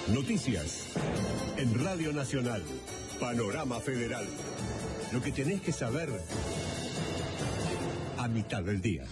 Noticias en Radio Nacional. Panorama Federal. Lo que tenés que saber a mitad del día.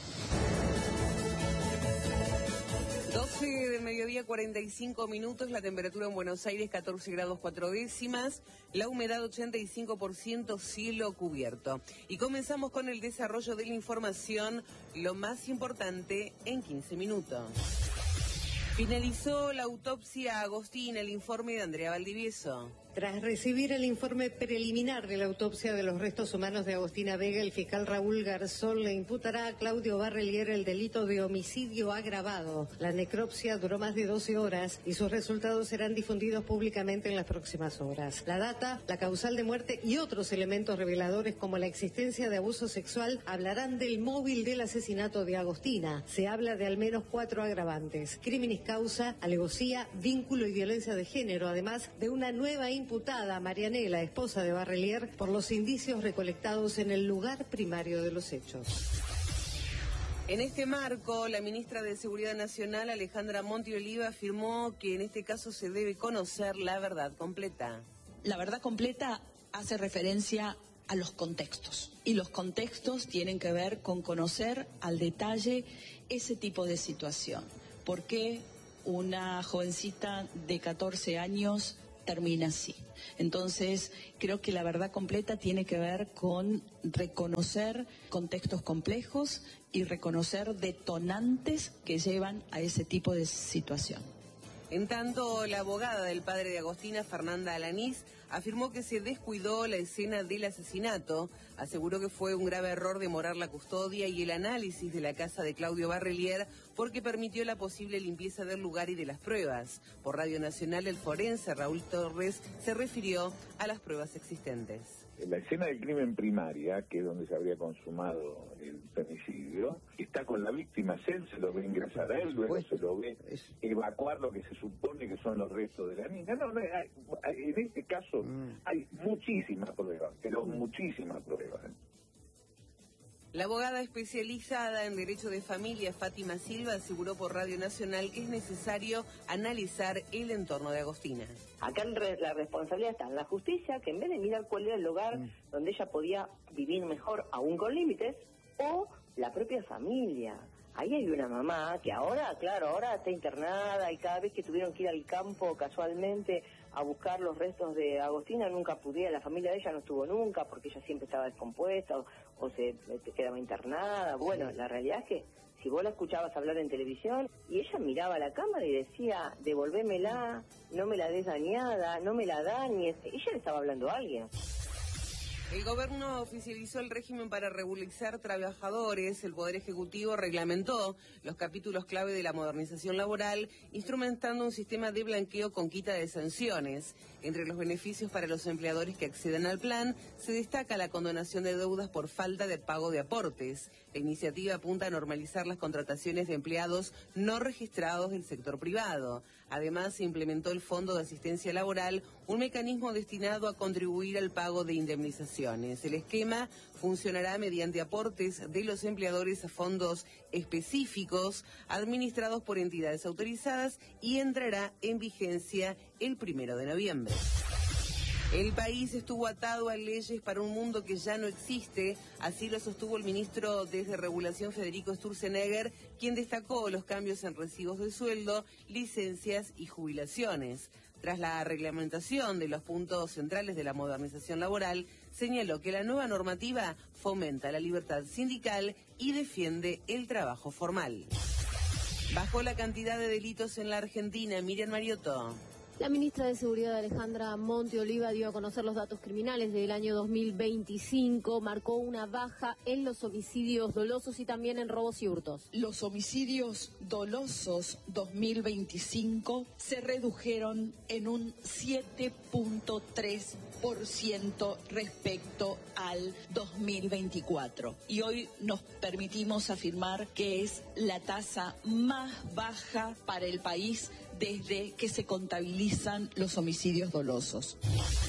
12 del mediodía, 45 minutos, la temperatura en Buenos Aires 14 grados 4 décimas, la humedad 85%, cielo cubierto. Y comenzamos con el desarrollo de la información, lo más importante en 15 minutos. Finalizó la autopsia a Agostina, el informe de Andrea Valdivieso. Tras recibir el informe preliminar de la autopsia de los restos humanos de Agostina Vega, el fiscal Raúl Garzón le imputará a Claudio Barrelier el delito de homicidio agravado. La necropsia duró más de 12 horas y sus resultados serán difundidos públicamente en las próximas horas. La data, la causal de muerte y otros elementos reveladores como la existencia de abuso sexual hablarán del móvil del asesinato de Agostina. Se habla de al menos 4 agravantes: crímenes causa, alevosía, vínculo y violencia de género, además de una nueva imputada, Marianela, esposa de Barrelier, por los indicios recolectados en el lugar primario de los hechos. En este marco, la ministra de Seguridad Nacional, Alejandra Monti Oliva, afirmó que en este caso se debe conocer la verdad completa. La verdad completa hace referencia a los contextos, y los contextos tienen que ver con conocer al detalle ese tipo de situación. ¿Por qué una jovencita de 14 años termina así? Entonces, creo que la verdad completa tiene que ver con reconocer contextos complejos y reconocer detonantes que llevan a ese tipo de situación. En tanto, la abogada del padre de Agostina, Fernanda Alanís, afirmó que se descuidó la escena del asesinato. Aseguró que fue un grave error demorar la custodia y el análisis de la casa de Claudio Barrelier porque permitió la posible limpieza del lugar y de las pruebas. Por Radio Nacional, el forense Raúl Torres se refirió a las pruebas existentes. La escena del crimen primaria, que es donde se habría consumado el femicidio, está con la víctima, él se lo ve ingresar a él, luego se lo ve evacuar lo que se supone que son los restos de la niña. En este caso hay muchísimas pruebas, pero muchísimas pruebas. La abogada especializada en Derecho de Familia, Fátima Silva, aseguró por Radio Nacional que es necesario analizar el entorno de Agostina. Acá la responsabilidad está en la justicia, que en vez de mirar cuál era el lugar donde ella podía vivir mejor, aún con límites, o la propia familia. Ahí hay una mamá que ahora está internada, y cada vez que tuvieron que ir al campo casualmente a buscar los restos de Agostina, nunca pudieron, la familia de ella no estuvo nunca porque ella siempre estaba descompuesta o se quedaba internada. Bueno, la realidad es que si vos la escuchabas hablar en televisión y ella miraba a la cámara y decía, devolvémela, no me la des dañada, no me la dañes, ella le estaba hablando a alguien. El gobierno oficializó el régimen para regularizar trabajadores. El Poder Ejecutivo reglamentó los capítulos clave de la modernización laboral, instrumentando un sistema de blanqueo con quita de sanciones. Entre los beneficios para los empleadores que accedan al plan, se destaca la condonación de deudas por falta de pago de aportes. La iniciativa apunta a normalizar las contrataciones de empleados no registrados del sector privado. Además, se implementó el Fondo de Asistencia Laboral, un mecanismo destinado a contribuir al pago de indemnización. El esquema funcionará mediante aportes de los empleadores a fondos específicos administrados por entidades autorizadas y entrará en vigencia el 1 de noviembre. El país estuvo atado a leyes para un mundo que ya no existe, así lo sostuvo el ministro de Regulación Federico Sturzenegger, quien destacó los cambios en recibos de sueldo, licencias y jubilaciones. Tras la reglamentación de los puntos centrales de la modernización laboral, señaló que la nueva normativa fomenta la libertad sindical y defiende el trabajo formal. Bajó la cantidad de delitos en la Argentina. Miriam Mariotto. La ministra de Seguridad, Alejandra Monti Oliva, dio a conocer los datos criminales del año 2025, marcó una baja en los homicidios dolosos y también en robos y hurtos. Los homicidios dolosos 2025 se redujeron en un 7.3% respecto al 2024. Y hoy nos permitimos afirmar que es la tasa más baja para el país desde que se contabilizan los homicidios dolosos.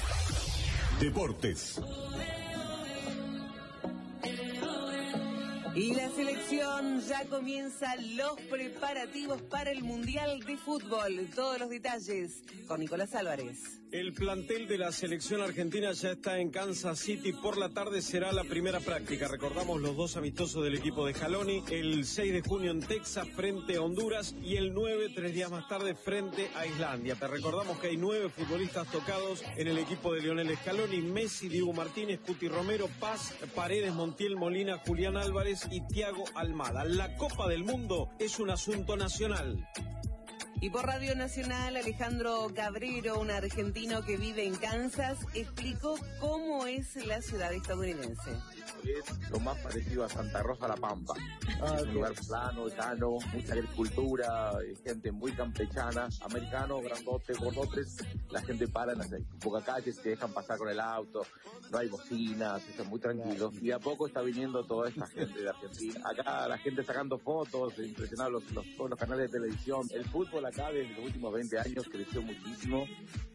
Deportes. Y la selección ya comienza los preparativos para el Mundial de Fútbol. Todos los detalles con Nicolás Álvarez. El plantel de la selección argentina ya está en Kansas City. Por la tarde será la primera práctica. Recordamos los 2 amistosos del equipo de Scaloni. El 6 de junio en Texas frente a Honduras y el 9, 3 días más tarde, frente a Islandia. Te recordamos que hay 9 futbolistas tocados en el equipo de Lionel Scaloni: Messi, Diego Martínez, Cuti Romero, Paz, Paredes, Montiel, Molina, Julián Álvarez y Thiago Almada. La Copa del Mundo es un asunto nacional. Y por Radio Nacional, Alejandro Cabrero, un argentino que vive en Kansas, explicó cómo es la ciudad estadounidense. Es lo más parecido a Santa Rosa La Pampa. Es un lugar plano, llano, mucha agricultura, gente muy campechana, americanos, grandotes, gordotes. La gente para en las pocas calles, se dejan pasar con el auto, no hay bocinas, están muy tranquilos. Y a poco está viniendo toda esta gente de Argentina. Acá la gente sacando fotos, impresionando todos los canales de televisión. El fútbol acá desde los últimos 20 años creció muchísimo.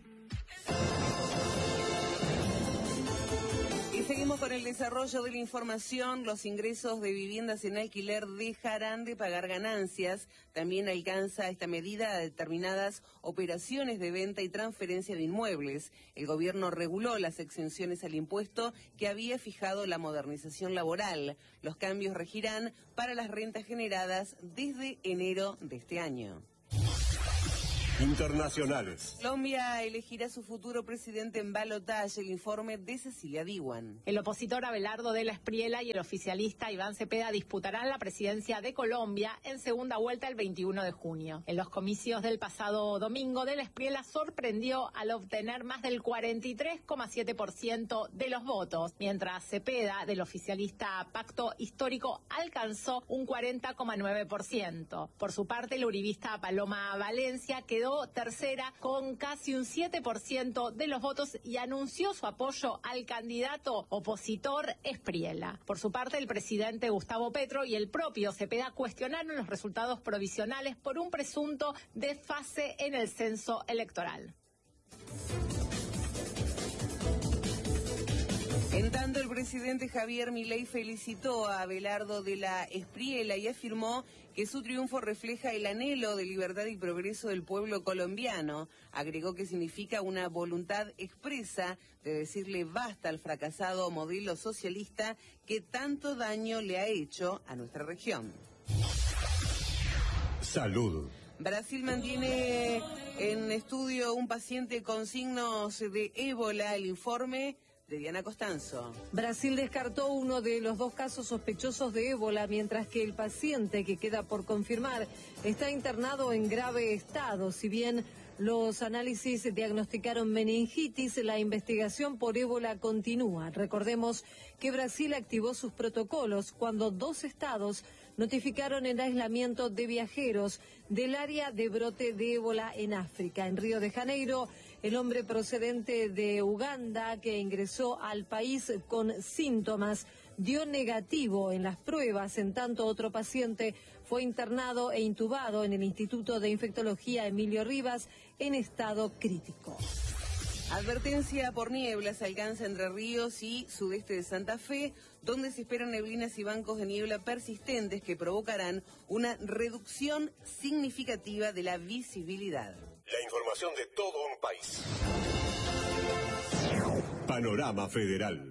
Y seguimos con el desarrollo de la información. Los ingresos de viviendas en alquiler dejarán de pagar ganancias. También alcanza esta medida a determinadas operaciones de venta y transferencia de inmuebles. El gobierno reguló las exenciones al impuesto que había fijado la modernización laboral. Los cambios regirán para las rentas generadas desde enero de este año. Internacionales. Colombia elegirá su futuro presidente en balotaje. El informe de Cecilia Diwan. El opositor Abelardo de la Espriella y el oficialista Iván Cepeda disputarán la presidencia de Colombia en segunda vuelta el 21 de junio. En los comicios del pasado domingo, de la Espriella sorprendió al obtener más del 43,7% de los votos, mientras Cepeda, del oficialista Pacto Histórico, alcanzó un 40,9%. Por su parte, el uribista Paloma Valencia quedó tercera con casi un 7% de los votos y anunció su apoyo al candidato opositor Espriella. Por su parte, el presidente Gustavo Petro y el propio Cepeda cuestionaron los resultados provisionales por un presunto desfase en el censo electoral. En tanto, el presidente Javier Milei felicitó a Abelardo de la Espriella y afirmó que su triunfo refleja el anhelo de libertad y progreso del pueblo colombiano. Agregó que significa una voluntad expresa de decirle basta al fracasado modelo socialista que tanto daño le ha hecho a nuestra región. Salud. Brasil mantiene en estudio un paciente con signos de ébola. El informe de Diana Costanzo. Brasil descartó uno de los 2 casos sospechosos de ébola, mientras que el paciente, que queda por confirmar, está internado en grave estado. Si bien los análisis diagnosticaron meningitis, la investigación por ébola continúa. Recordemos que Brasil activó sus protocolos cuando 2 estados notificaron el aislamiento de viajeros del área de brote de ébola en África. En Río de Janeiro, el hombre procedente de Uganda que ingresó al país con síntomas dio negativo en las pruebas, en tanto otro paciente fue internado e intubado en el Instituto de Infectología Emilio Rivas en estado crítico. Advertencia por nieblas alcanza Entre Ríos y sudeste de Santa Fe, donde se esperan neblinas y bancos de niebla persistentes que provocarán una reducción significativa de la visibilidad. La información de todo un país. Panorama Federal.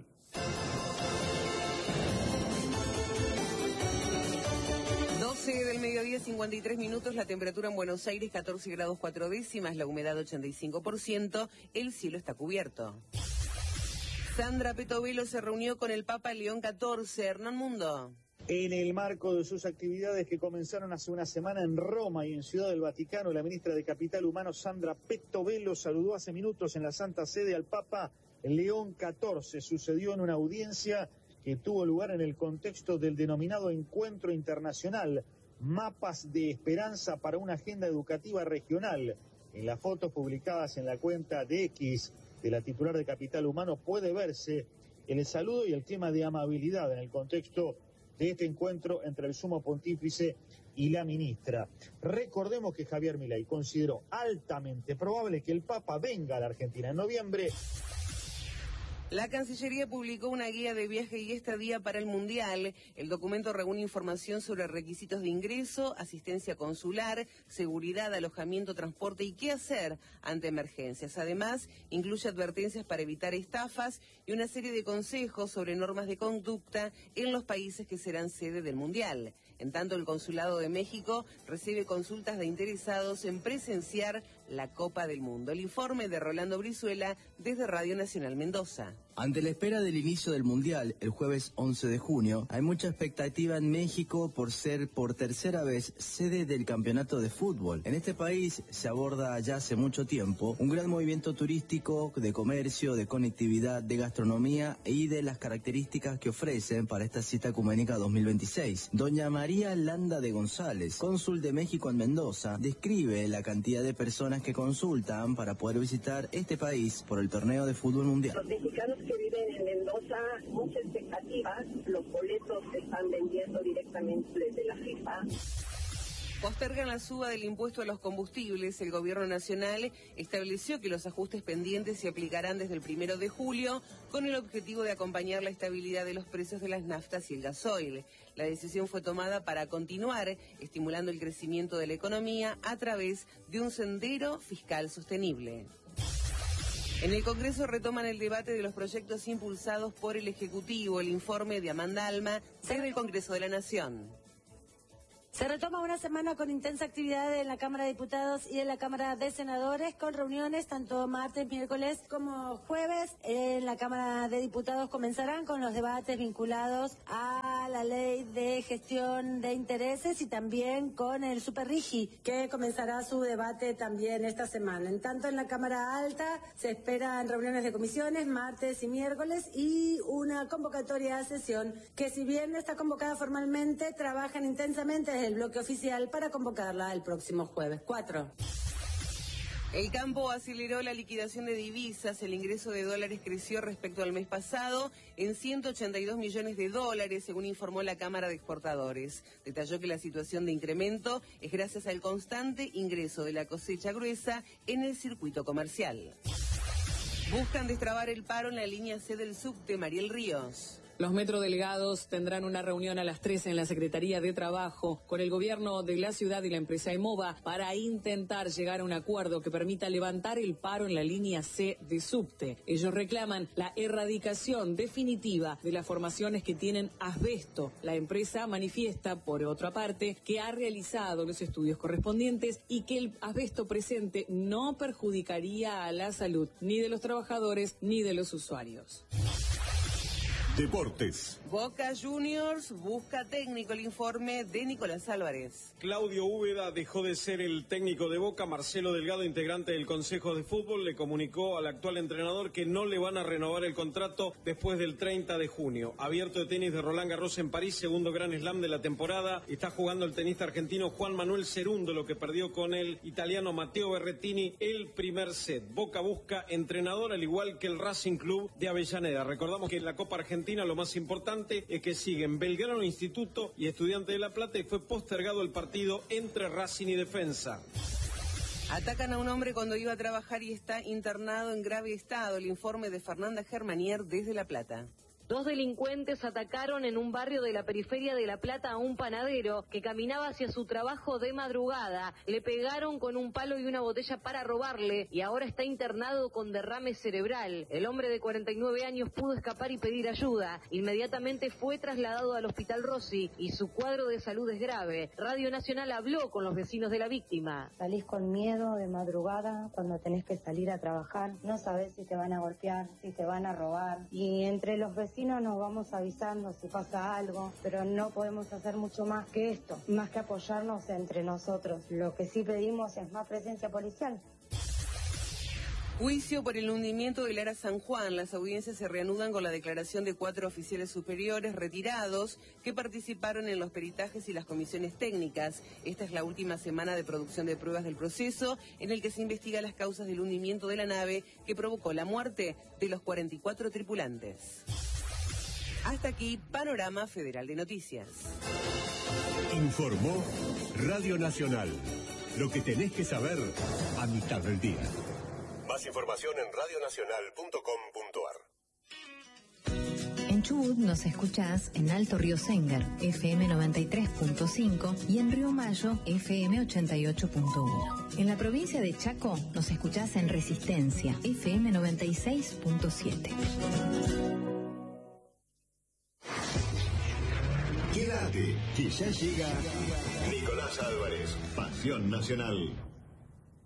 Del mediodía, 53 minutos, la temperatura en Buenos Aires 14 grados 4 décimas, la humedad 85%, el cielo está cubierto. Sandra Petovelo se reunió con el Papa León XIV. Hernán Mundo. En el marco de sus actividades que comenzaron hace una semana en Roma y en Ciudad del Vaticano, la ministra de Capital Humano, Sandra Petovelo, saludó hace minutos en la Santa Sede al Papa León XIV. Sucedió en una audiencia que tuvo lugar en el contexto del denominado Encuentro Internacional Mapas de Esperanza para una Agenda Educativa Regional. En las fotos publicadas en la cuenta de X de la titular de Capital Humano puede verse el saludo y el clima de amabilidad en el contexto de este encuentro entre el Sumo Pontífice y la ministra. Recordemos que Javier Milei consideró altamente probable que el Papa venga a la Argentina en noviembre. La Cancillería publicó una guía de viaje y estadía para el Mundial. El documento reúne información sobre requisitos de ingreso, asistencia consular, seguridad, alojamiento, transporte y qué hacer ante emergencias. Además, incluye advertencias para evitar estafas y una serie de consejos sobre normas de conducta en los países que serán sede del Mundial. En tanto, el Consulado de México recibe consultas de interesados en presenciar la Copa del Mundo. El informe de Rolando Brizuela desde Radio Nacional Mendoza. Ante la espera del inicio del Mundial, el jueves 11 de junio, hay mucha expectativa en México por ser por tercera vez sede del campeonato de fútbol. En este país se aborda ya hace mucho tiempo un gran movimiento turístico, de comercio, de conectividad, de gastronomía y de las características que ofrecen para esta cita ecuménica 2026. Doña María Landa de González, cónsul de México en Mendoza, describe la cantidad de personas que consultan para poder visitar este país por el torneo de fútbol mundial. Los mexicanos que viven en Mendoza, muchas expectativas, los boletos se están vendiendo directamente desde la FIFA. Postergan la suba del impuesto a los combustibles. El gobierno nacional estableció que los ajustes pendientes se aplicarán desde el 1 de julio con el objetivo de acompañar la estabilidad de los precios de las naftas y el gasoil. La decisión fue tomada para continuar estimulando el crecimiento de la economía a través de un sendero fiscal sostenible. En el Congreso retoman el debate de los proyectos impulsados por el Ejecutivo. El informe de Amanda Alma desde el Congreso de la Nación. Se retoma una semana con intensa actividad en la Cámara de Diputados y en la Cámara de Senadores, con reuniones tanto martes, miércoles como jueves. En la Cámara de Diputados comenzarán con los debates vinculados a la Ley de Gestión de Intereses y también con el Superrigi, que comenzará su debate también esta semana. En tanto, en la Cámara Alta se esperan reuniones de comisiones martes y miércoles y una convocatoria a sesión que, si bien no está convocada formalmente, trabajan intensamente desde el bloque oficial para convocarla el próximo jueves 4. El campo aceleró la liquidación de divisas. El ingreso de dólares creció respecto al mes pasado en 182 millones de dólares, según informó la Cámara de Exportadores. Detalló que la situación de incremento es gracias al constante ingreso de la cosecha gruesa en el circuito comercial. Buscan destrabar el paro en la línea C del subte. Mariel Ríos. Los metrodelegados tendrán una reunión a las 13 en la Secretaría de Trabajo con el gobierno de la ciudad y la empresa EMOVA para intentar llegar a un acuerdo que permita levantar el paro en la línea C de subte. Ellos reclaman la erradicación definitiva de las formaciones que tienen asbesto. La empresa manifiesta, por otra parte, que ha realizado los estudios correspondientes y que el asbesto presente no perjudicaría a la salud ni de los trabajadores ni de los usuarios. Deportes. Boca Juniors busca técnico. El informe de Nicolás Álvarez. Claudio Úbeda dejó de ser el técnico de Boca. Marcelo Delgado, integrante del Consejo de Fútbol, le comunicó al actual entrenador que no le van a renovar el contrato después del 30 de junio. Abierto de tenis de Roland Garros en París, segundo Grand Slam de la temporada. Está jugando el tenista argentino Juan Manuel Cerúndolo, que perdió con el italiano Matteo Berrettini el primer set. Boca busca entrenador, al igual que el Racing Club de Avellaneda. Recordamos que en la Copa Argentina lo más importante es que siguen Belgrano, Instituto y Estudiantes de La Plata, y fue postergado el partido entre Racing y Defensa. Atacan a un hombre cuando iba a trabajar y está internado en grave estado. El informe de Fernanda Germanier desde La Plata. Dos delincuentes atacaron en un barrio de la periferia de La Plata a un panadero que caminaba hacia su trabajo de madrugada. Le pegaron con un palo y una botella para robarle y ahora está internado con derrame cerebral. El hombre de 49 años pudo escapar y pedir ayuda. Inmediatamente fue trasladado al Hospital Rossi y su cuadro de salud es grave. Radio Nacional habló con los vecinos de la víctima. Salís con miedo de madrugada cuando tenés que salir a trabajar. No sabés si te van a golpear, si te van a robar. Y entre los vecinos nos vamos avisando si pasa algo, pero no podemos hacer mucho más que esto, más que apoyarnos entre nosotros. Lo que sí pedimos es más presencia policial. Juicio por el hundimiento del Ara San Juan. Las audiencias se reanudan con la declaración de 4 oficiales superiores retirados que participaron en los peritajes y las comisiones técnicas. Esta es la última semana de producción de pruebas del proceso en el que se investiga las causas del hundimiento de la nave que provocó la muerte de los 44 tripulantes. Hasta aquí, Panorama Federal de Noticias. Informó Radio Nacional. Lo que tenés que saber a mitad del día. Más información en radionacional.com.ar. Chubut nos escuchás en Alto Río Sénger, FM 93.5 y en Río Mayo, FM 88.1. En la provincia de Chaco nos escuchás en Resistencia, FM 96.7. Quédate, que ya llega Nicolás Álvarez, Pasión Nacional.